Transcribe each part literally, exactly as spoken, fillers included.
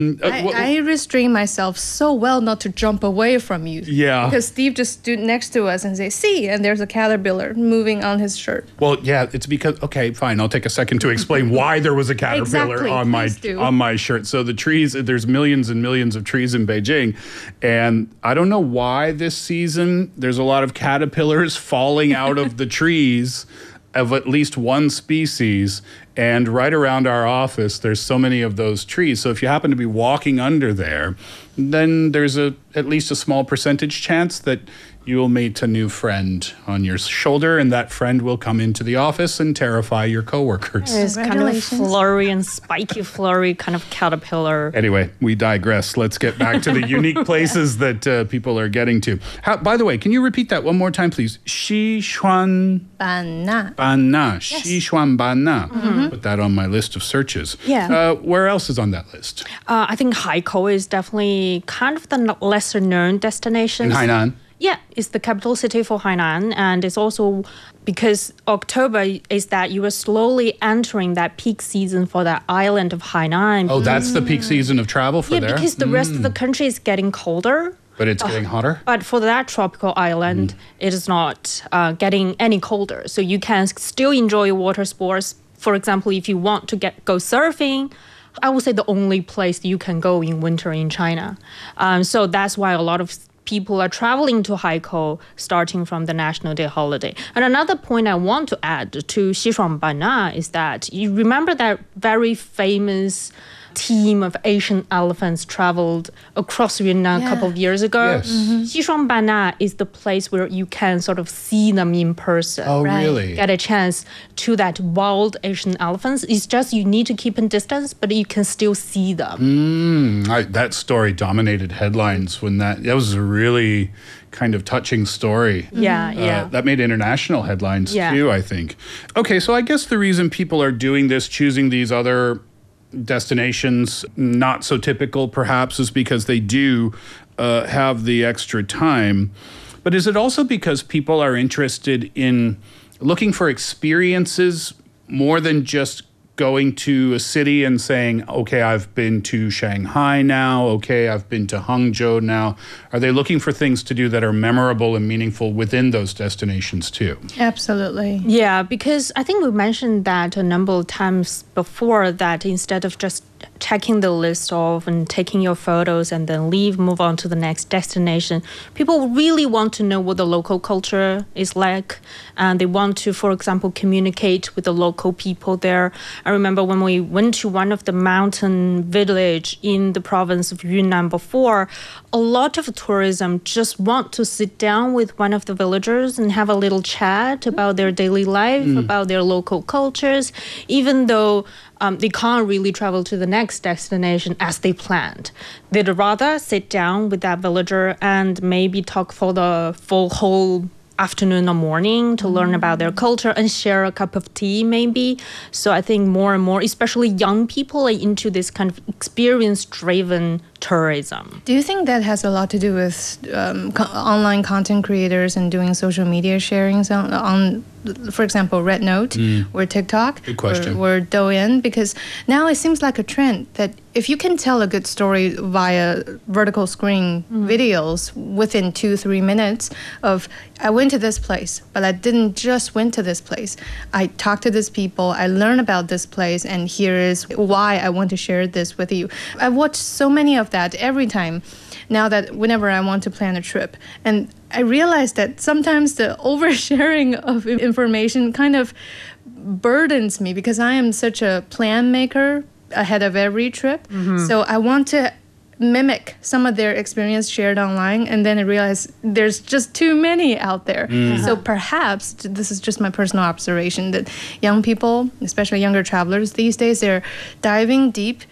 I, I restrain myself so well not to jump away from you. Yeah. Because Steve just stood next to us and say, see, and there's a caterpillar moving on his shirt. Well, yeah, it's because, okay, fine. I'll take a second to explain why there was a caterpillar Exactly, on my please do. on my shirt. So the trees, there's millions and millions of trees in Beijing. And I don't know why this season there's a lot of caterpillars falling out of the trees of at least one species. And right around our office, there's so many of those trees. So if you happen to be walking under there, then there's a at least a small percentage chance that you will meet a new friend on your shoulder, and that friend will come into the office and terrify your coworkers. It's kind of flurry and spiky flurry kind of caterpillar. Anyway, we digress. Let's get back to the unique places that uh, people are getting to. How, by the way, can you repeat that one more time, please? Xishuan Ban Na. Ban Na. Xishuan Ban Na. Mm-hmm. Put that on my list of searches. Yeah. Uh, where else is on that list? Uh, I think Haikou is definitely kind of the lesser known destination. In Hainan? Yeah, it's the capital city for Hainan, and it's also because October is that you are slowly entering that peak season for that island of Hainan. Oh, that's the peak season of travel for yeah, there? Yeah, because the rest of the country is getting colder. But it's getting hotter? But for that tropical island, mm. it is not uh, getting any colder. So you can still enjoy water sports. For example, if you want to get go surfing, I would say the only place you can go in winter in China. Um, so that's why a lot of people are traveling to Haikou starting from the National Day holiday. And another point I want to add to Xishuan Ban Na is that you remember that very famous team of Asian elephants traveled across Yunnan yeah. a couple of years ago. Yes. Mm-hmm. Xishuan Ban Na is the place where you can sort of see them in person. Oh, right? really? Get a chance to that wild Asian elephants. It's just you need to keep in distance, but you can still see them. Mm, I, that story dominated headlines when that, that was a really kind of touching story. Yeah, uh, yeah. That made international headlines yeah. too, I think. Okay, so I guess the reason people are doing this, choosing these other destinations, not so typical perhaps, is because they do uh, have the extra time. But is it also because people are interested in looking for experiences more than just going to a city and saying, okay, I've been to Shanghai now, okay, I've been to Hangzhou now? Are they looking for things to do that are memorable and meaningful within those destinations too? Absolutely. Yeah, because I think we mentioned that a number of times before, that instead of just checking the list off and taking your photos and then leave, move on to the next destination, people really want to know what the local culture is like. And they want to, for example, communicate with the local people there. I remember when we went to one of the mountain village in the province of Yunnan before, a lot of tourism just want to sit down with one of the villagers and have a little chat about their daily life, mm. about their local cultures, even though um, they can't really travel to the next destination as they planned. They'd rather sit down with that villager and maybe talk for the full whole afternoon or morning to learn about their culture and share a cup of tea maybe. So I think more and more, especially young people, are into this kind of experience-driven tourism. Do you think that has a lot to do with um, co- online content creators and doing social media sharings on, on for example, Red Note mm. or TikTok Good question. or, or Douyin? Because now it seems like a trend that if you can tell a good story via vertical screen mm. videos within two, three minutes of, I went to this place, but I didn't just went to this place. I talked to these people, I learned about this place, and here is why I want to share this with you. I've watched so many of that every time now that whenever I want to plan a trip. And I realized that sometimes the oversharing of information kind of burdens me because I am such a plan maker ahead of every trip. Mm-hmm. So I want to mimic some of their experience shared online, and then I realized there's just too many out there. Mm-hmm. So perhaps, this is just my personal observation, that young people, especially younger travelers these days, they're diving deep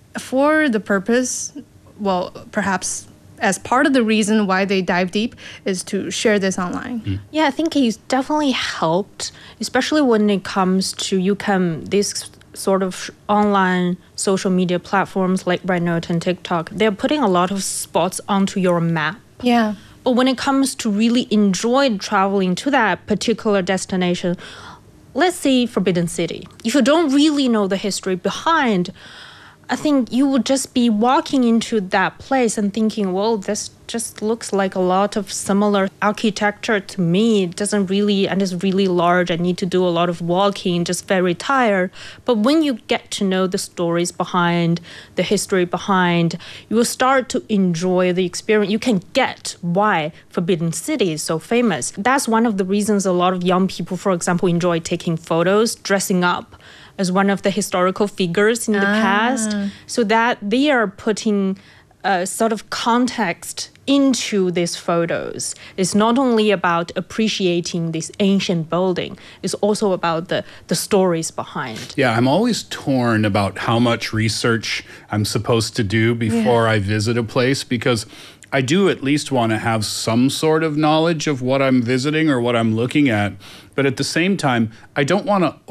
for the purpose, well, perhaps as part of the reason why they dive deep is to share this online. Mm. Yeah, I think it's definitely helped, especially when it comes to you can this sort of online social media platforms like Red Note and TikTok. They're putting a lot of spots onto your map. Yeah. But when it comes to really enjoy traveling to that particular destination, let's say Forbidden City, if you don't really know the history behind, I think you would just be walking into that place and thinking, well, this just looks like a lot of similar architecture to me. It doesn't really, and it's really large. I need to do a lot of walking, just very tired. But when you get to know the stories behind, the history behind, you will start to enjoy the experience. You can get why Forbidden City is so famous. That's one of the reasons a lot of young people, for example, enjoy taking photos, dressing up as one of the historical figures in the Ah. past, so that they are putting a sort of context into these photos. It's not only about appreciating this ancient building, it's also about the, the stories behind. Yeah, I'm always torn about how much research I'm supposed to do before Yeah. I visit a place, because I do at least want to have some sort of knowledge of what I'm visiting or what I'm looking at. But at the same time, I don't want to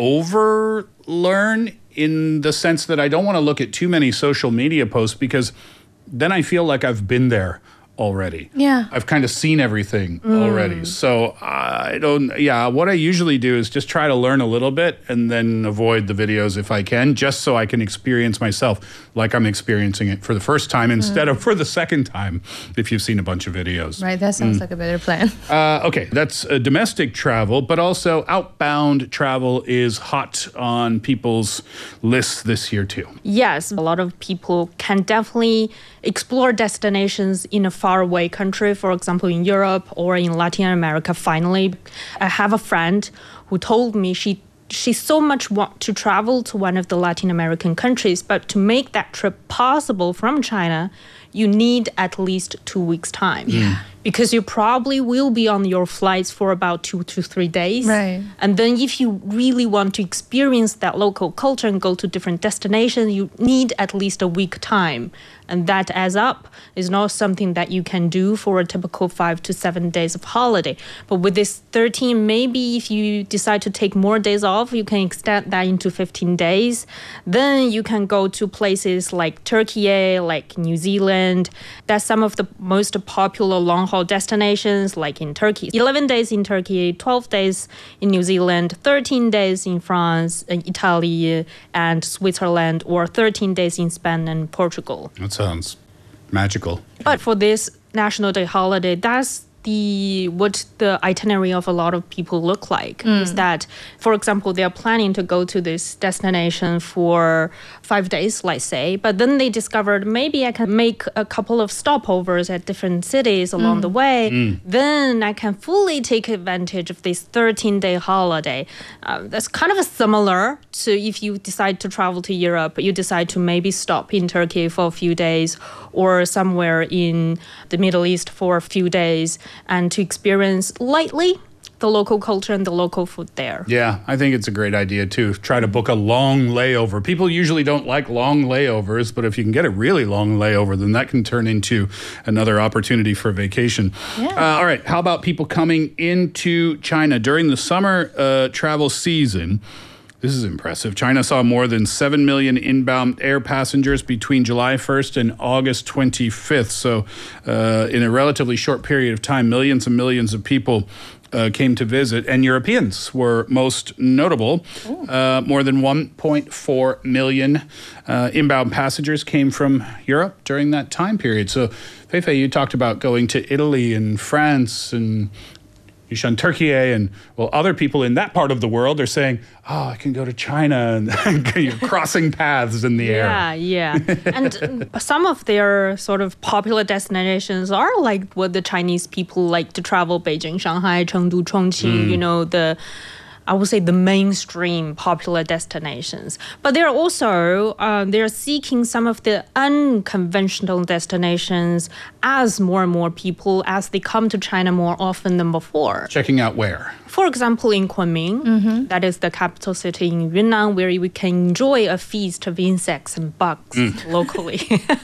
overlearn, in the sense that I don't want to look at too many social media posts, because then I feel like I've been there already. Yeah. I've kind of seen everything already. So I don't, yeah, what I usually do is just try to learn a little bit and then avoid the videos if I can, just so I can experience myself like I'm experiencing it for the first time instead of for the second time, if you've seen a bunch of videos. Right, that sounds like a better plan. Uh, okay, that's uh, domestic travel, but also outbound travel is hot on people's lists this year too. Yes, a lot of people can definitely explore destinations in a faraway country, for example, in Europe or in Latin America. Finally, I have a friend who told me she she so much want to travel to one of the Latin American countries, but to make that trip possible from China, you need at least two weeks' time. Yeah. Because you probably will be on your flights for about two to three days. Right. And then if you really want to experience that local culture and go to different destinations, you need at least a week time. And that adds up. Is not something that you can do for a typical five to seven days of holiday. But with this thirteen, maybe if you decide to take more days off, you can extend that into fifteen days. Then you can go to places like Turkey, like New Zealand. That's some of the most popular long-haul destinations, like in Turkey. eleven days in Turkey, twelve days in New Zealand, thirteen days in France, Italy, and Switzerland, or thirteen days in Spain and Portugal. That sounds magical. But for this National Day holiday, that's the what the itinerary of a lot of people look like. Is that, for example, they are planning to go to this destination for five days, let's say, but then they discovered maybe I can make a couple of stopovers at different cities along the way. Then I can fully take advantage of this thirteen-day holiday. Uh, that's kind of a similar to if you decide to travel to Europe, you decide to maybe stop in Turkey for a few days or somewhere in the Middle East for a few days, and to experience lightly the local culture and the local food there. Yeah, I think it's a great idea too. Try to book a long layover. People usually don't like long layovers, but if you can get a really long layover, then that can turn into another opportunity for vacation. Yeah. Uh, all right, how about people coming into China during the summer uh, travel season? This is impressive. China saw more than seven million inbound air passengers between July first and August twenty-fifth. So uh, in a relatively short period of time, millions and millions of people uh, came to visit, and Europeans were most notable. Uh, more than one point four million uh, inbound passengers came from Europe during that time period. So, Feifei, you talked about going to Italy and France and Yushan, Turkey, and well, other people in that part of the world are saying, oh, I can go to China, and you're crossing paths in the Yeah, air. yeah. And uh, some of their sort of popular destinations are like what the Chinese people like to travel: Beijing, Shanghai, Chengdu, Chongqing, you know, the I would say the mainstream popular destinations. But they're also, uh, they're seeking some of the unconventional destinations as more and more people, as they come to China more often than before. Checking out where? For example, in Kunming, that is the capital city in Yunnan, where we can enjoy a feast of insects and bugs locally.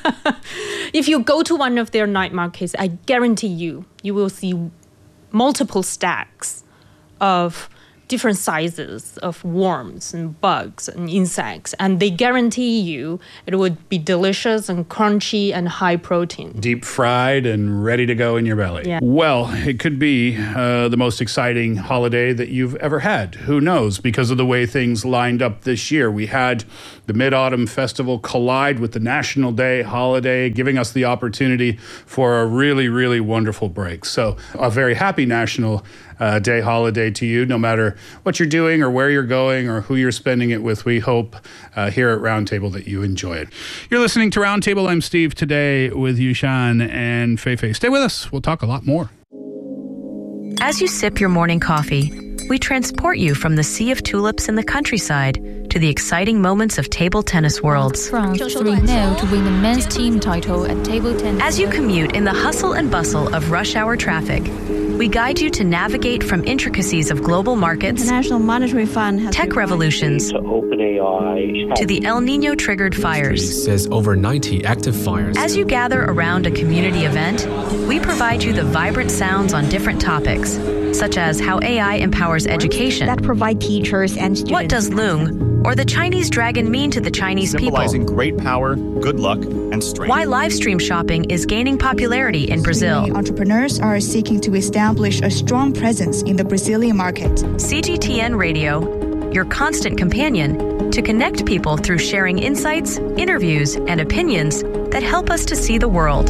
If you go to one of their night markets, I guarantee you, you will see multiple stacks of different sizes of worms and bugs and insects, and they guarantee you it would be delicious and crunchy and high protein. Deep fried and ready to go in your belly. Yeah. Well, it could be uh, the most exciting holiday that you've ever had. Who knows? Because of the way things lined up this year. We had the Mid-Autumn Festival collide with the National Day holiday, giving us the opportunity for a really, really wonderful break. So a very happy National uh, Day holiday to you, no matter what you're doing or where you're going or who you're spending it with. We hope uh, here at Roundtable that you enjoy it. You're listening to Roundtable. I'm Steve, today with Yushan and Feifei. Stay with us. We'll talk a lot more. As you sip your morning coffee, we transport you from the sea of tulips in the countryside to the exciting moments of table tennis worlds. France three nil to win the men's team title at table tennis. As you commute in the hustle and bustle of rush hour traffic, we guide you to navigate from intricacies of global markets, International Monetary Fund has tech revolutions, to OpenAI, to the El Nino triggered fires. Says over ninety active fires. As you gather around a community event, we provide you the vibrant sounds on different topics, such as how A I empowers education, that provide teachers and students. what does Loong or the Chinese dragon mean to the Chinese symbolizing people, great power, good luck, and strength. why live stream shopping is gaining popularity in Brazil. Entrepreneurs are seeking to establish a strong presence in the Brazilian market. C G T N Radio, your constant companion to connect people through sharing insights, interviews, and opinions that help us to see the world.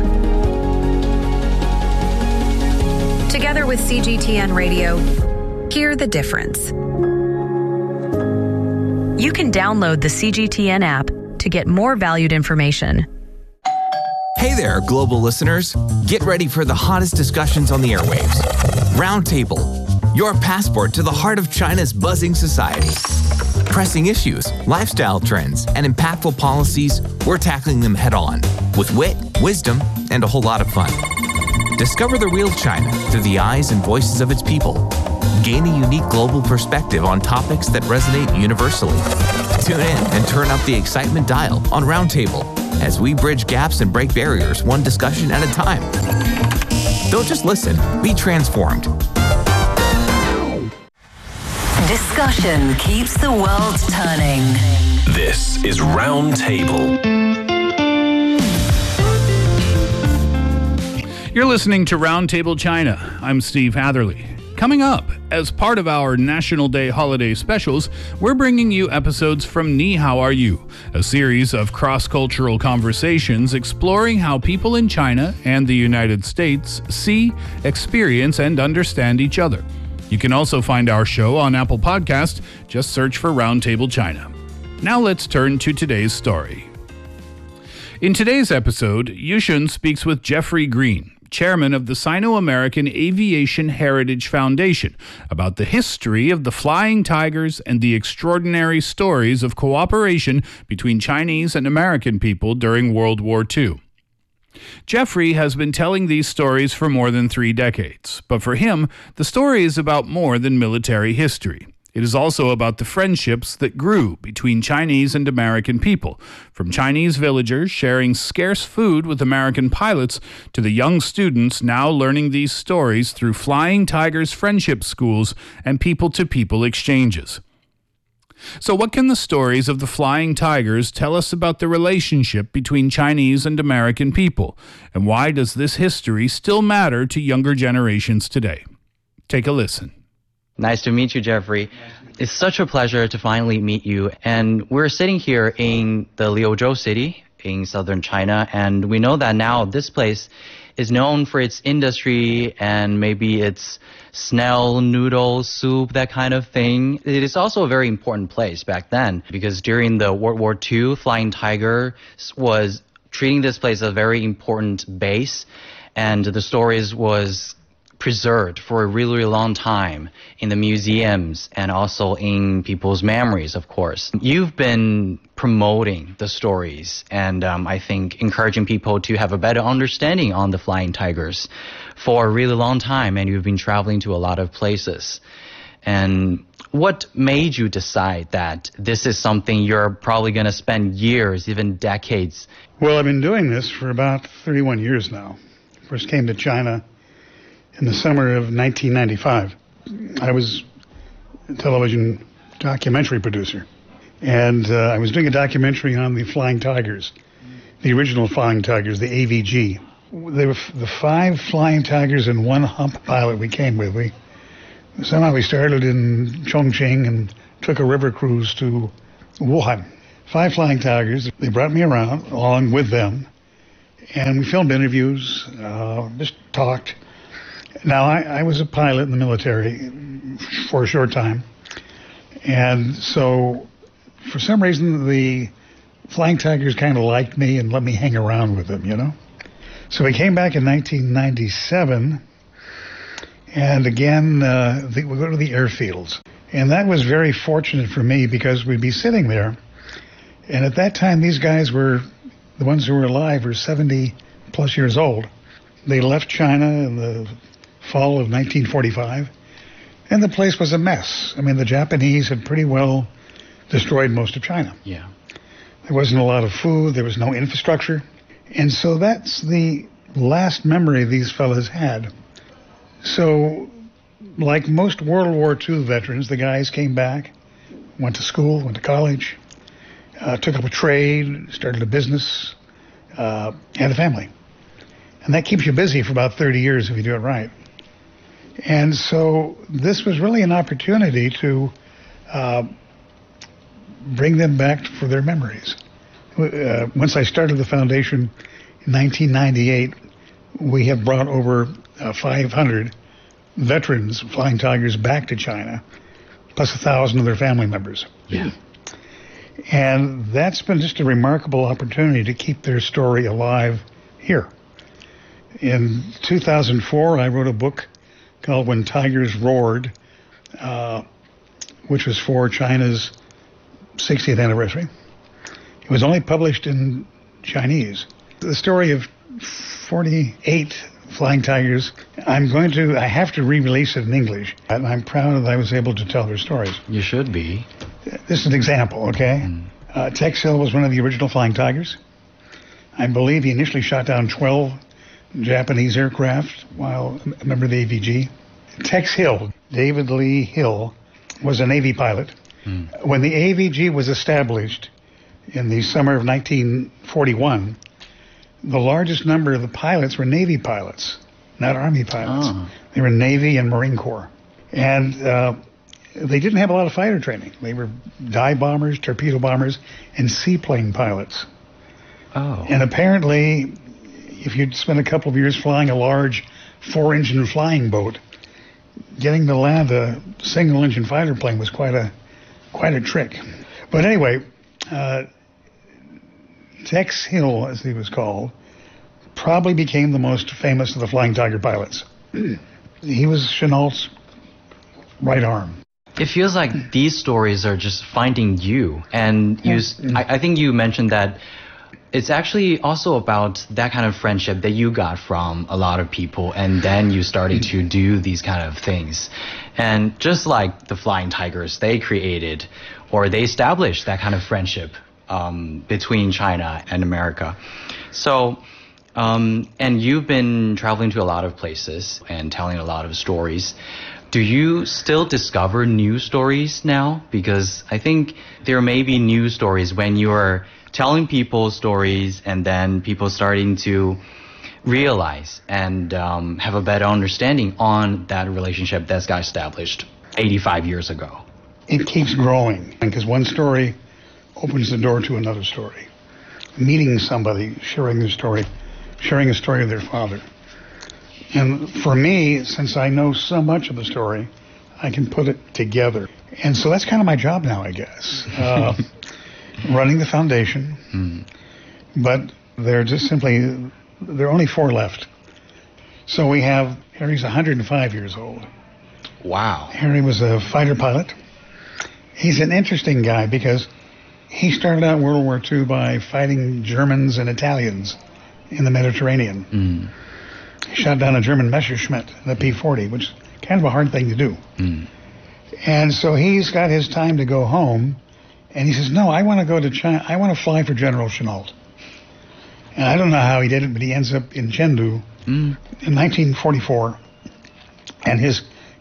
Together with C G T N Radio, hear the difference. You can download the C G T N app to get more valued information. Hey there, global listeners. Get ready for the hottest discussions on the airwaves. Roundtable, your passport to the heart of China's buzzing society. Pressing issues, lifestyle trends, and impactful policies, we're tackling them head on with wit, wisdom, and a whole lot of fun. Discover the real China through the eyes and voices of its people. Gain a unique global perspective on topics that resonate universally. Tune in and turn up the excitement dial on Roundtable as we bridge gaps and break barriers one discussion at a time. Don't just listen, be transformed. Discussion keeps the world turning. This is Roundtable. You're listening to Roundtable China. I'm Steve Hatherley. Coming up, as part of our National Day holiday specials, we're bringing you episodes from Ni How Are You, a series of cross-cultural conversations exploring how people in China and the United States see, experience, and understand each other. You can also find our show on Apple Podcast. Just search for Roundtable China. Now let's turn to today's story. In today's episode, Yushan speaks with Jeffrey Green, chairman of the Sino-American Aviation Heritage Foundation, about the history of the Flying Tigers and the extraordinary stories of cooperation between Chinese and American people during World War Two. Jeffrey has been telling these stories for more than three decades, but for him, the story is about more than military history. It is also about the friendships that grew between Chinese and American people, from Chinese villagers sharing scarce food with American pilots to the young students now learning these stories through Flying Tigers friendship schools and people-to-people exchanges. So what can the stories of the Flying Tigers tell us about the relationship between Chinese and American people, and why does this history still matter to younger generations today? Take a listen. Nice to meet you, Jeffrey. It's such a pleasure to finally meet you. And we're sitting here in the Liuzhou city in southern China, and we know that now this place is known for its industry and maybe its snail noodle soup, that kind of thing. It is also a very important place back then because during the World War Two, Flying Tiger was treating this place as a very important base, and the stories was preserved for a really, really long time in the museums and also in people's memories, of course. You've been promoting the stories and um, I think encouraging people to have a better understanding on the Flying Tigers for a really long time, and you've been traveling to a lot of places. And what made you decide that this is something you're probably going to spend years, even decades? Well, I've been doing this for about thirty-one years now. First came to China in the summer of nineteen ninety-five. I was television documentary producer. And uh, I was doing a documentary on the Flying Tigers, the original Flying Tigers, the A V G. They were f- the five Flying Tigers and one hump pilot we came with. We somehow we started in Chongqing and took a river cruise to Wuhan. Five Flying Tigers. They brought me around along with them, and we filmed interviews, uh, just talked. Now, I, I was a pilot in the military for a short time, and so for some reason the Flying Tigers kind of liked me and let me hang around with them, you know? So we came back in nineteen ninety-seven, and again, uh, the, we go to the airfields. And that was very fortunate for me because we'd be sitting there, and at that time, these guys were, the ones who were alive were seventy plus years old. They left China in the fall of nineteen forty-five, and the place was a mess. I mean, the Japanese had pretty well destroyed most of China. Yeah. There wasn't a lot of food. There was no infrastructure. And so that's the last memory these fellas had. So, like most World War Two veterans, the guys came back, went to school, went to college, uh, took up a trade, started a business, uh, had a family. And that keeps you busy for about thirty years if you do it right. And so this was really an opportunity to uh, bring them back for their memories. Uh, once I started the foundation in nineteen ninety-eight, we have brought over uh, five hundred veterans, Flying Tigers, back to China, plus a thousand of their family members. Yeah. And that's been just a remarkable opportunity to keep their story alive here. In two thousand four, I wrote a book called When Tigers Roared, uh, which was for China's sixtieth anniversary. It was only published in Chinese. The story of forty-eight Flying Tigers, I'm going to, I have to re-release it in English. And I'm proud that I was able to tell their stories. You should be. This is an example, okay? Mm. Uh, Tex Hill was one of the original Flying Tigers. I believe he initially shot down twelve Japanese aircraft while a member of the A V G. Tex Hill, David Lee Hill, was a Navy pilot. Mm. When the A V G was established in the summer of nineteen forty-one, the largest number of the pilots were Navy pilots, not Army pilots. Oh. They were Navy and Marine Corps. And uh, they didn't have a lot of fighter training. They were dive bombers, torpedo bombers, and seaplane pilots. Oh. And apparently, if you'd spent a couple of years flying a large four-engine flying boat, getting to land a single-engine fighter plane was quite a quite a trick. But anyway, uh, Tex Hill, as he was called, probably became the most famous of the Flying Tiger pilots. He was Chenault's right arm. It feels like these stories are just finding you. And you, mm-hmm. I, I think you mentioned that it's actually also about that kind of friendship that you got from a lot of people, and then you started to do these kind of things. And just like the Flying Tigers, they created or they established that kind of friendship um, between China and America. So, um, and you've been traveling to a lot of places and telling a lot of stories. Do you still discover new stories now? Because I think there may be new stories when you're telling people stories and then people starting to realize and um, have a better understanding on that relationship that's got established eighty-five years ago. It keeps growing because one story opens the door to another story. Meeting somebody, sharing their story, sharing a story of their father. And for me, since I know so much of the story, I can put it together. And so that's kind of my job now, I guess. Uh, running the foundation. Mm. But they're just simply, there are only four left. So we have, Harry's one hundred five years old. Wow. Harry was a fighter pilot. He's an interesting guy because he started out World War Two by fighting Germans and Italians in the Mediterranean. Mm. He shot down a German Messerschmitt, the P forty, which is kind of a hard thing to do. Mm. And so he's got his time to go home, and he says, no, I want to go to China. I want to fly for General Chenault. And I don't know how he did it, but he ends up in Chengdu mm. in nineteen forty-four. And his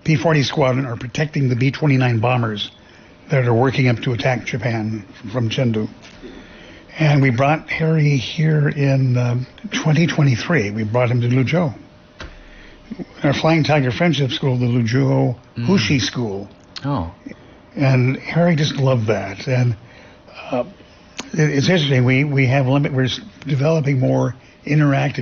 P forty Squadron are protecting the B twenty-nine bombers that are working up to attack Japan from Chengdu. And we brought Harry here in um, twenty twenty-three. We brought him to Luzhou. Our Flying Tiger Friendship School, the Luzhou mm. Hushi School. Oh. And Harry just loved that. And uh, it, it's interesting. We, we have limit. We're developing more interactive